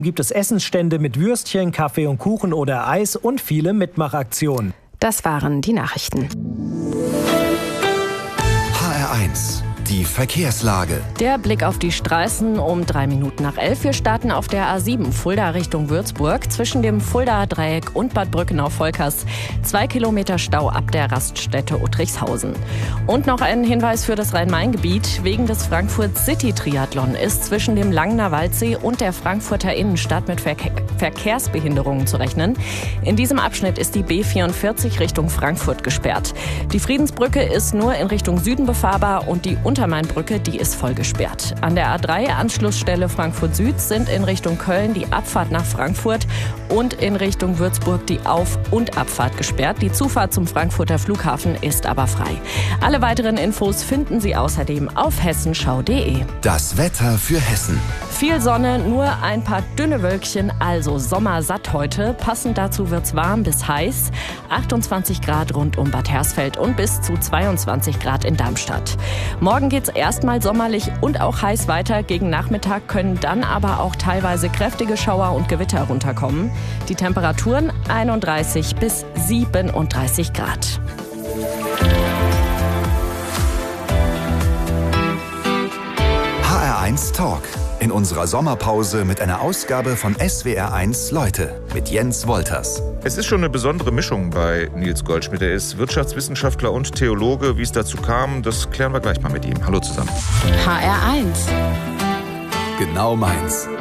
Gibt es Essensstände mit Würstchen, Kaffee und Kuchen oder Eis und viele Mitmachaktionen. Das waren die Nachrichten. HR1, die Verkehrslage. Der Blick auf die Straßen um 11:03. Wir starten auf der A7 Fulda Richtung Würzburg. Zwischen dem Fuldaer Dreieck und Bad Brückenau-Volkers 2 Kilometer Stau ab der Raststätte Uttrichshausen. Und noch ein Hinweis für das Rhein-Main-Gebiet. Wegen des Frankfurt-City-Triathlon ist zwischen dem Langener Waldsee und der Frankfurter Innenstadt mit Verkehrsbehinderungen zu rechnen. In diesem Abschnitt ist die B44 Richtung Frankfurt gesperrt. Die Friedensbrücke ist nur in Richtung Süden befahrbar und die Untermainbrücke, die ist voll gesperrt. An der A3 Anschlussstelle Frankfurt Süd sind in Richtung Köln die Abfahrt nach Frankfurt und in Richtung Würzburg die Auf- und Abfahrt gesperrt. Die Zufahrt zum Frankfurter Flughafen ist aber frei. Alle weiteren Infos finden Sie außerdem auf hessenschau.de. Das Wetter für Hessen. Viel Sonne, nur ein paar dünne Wölkchen, also sommersatt heute. Passend dazu wird's warm bis heiß. 28 Grad rund um Bad Hersfeld und bis zu 22 Grad in Darmstadt. Morgen geht's erstmal sommerlich und auch heiß weiter. Gegen Nachmittag können dann aber auch teilweise kräftige Schauer und Gewitter runterkommen. Die Temperaturen 31 bis 37 Grad. HR1 Talk. In unserer Sommerpause mit einer Ausgabe von SWR1 Leute mit Jens Wolters. Es ist schon eine besondere Mischung bei Nils Goldschmidt. Er ist Wirtschaftswissenschaftler und Theologe. Wie es dazu kam, das klären wir gleich mal mit ihm. Hallo zusammen. HR1. Genau meins.